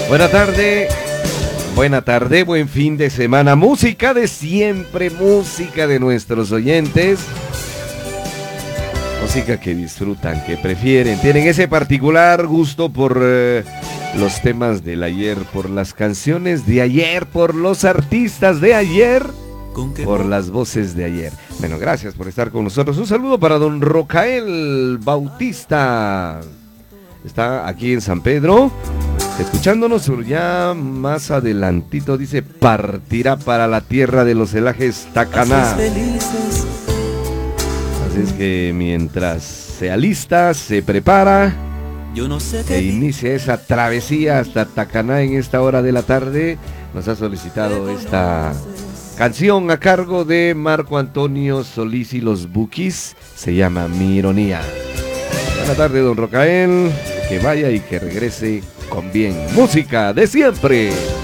Buena tarde, buen fin de semana. Música de siempre, música de nuestros oyentes. Música que disfrutan, que prefieren. Tienen ese particular gusto por los temas del ayer, por las canciones de ayer, por los artistas de ayer, por las voces de ayer. Bueno, gracias por estar con nosotros. Un saludo para don Rocael Bautista. Está aquí en San Pedro, escuchándonos. Ya más adelantito dice: partirá para la tierra de los celajes Tacaná. Así es que mientras se alista, se prepara, e inicia esa travesía hasta Tacaná en esta hora de la tarde, nos ha solicitado esta canción a cargo de Marco Antonio Solís y los Bukis. Se llama Mi Ironía. Buena tarde, don Rocael. Que vaya y que regrese con bien. Música de siempre.